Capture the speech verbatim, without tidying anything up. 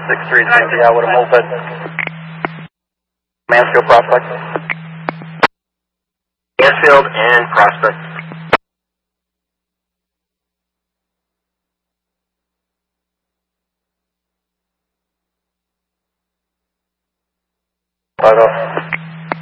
six three is going to be out with a moped. Mansfield Prospect. Mansfield and Prospect. Five off.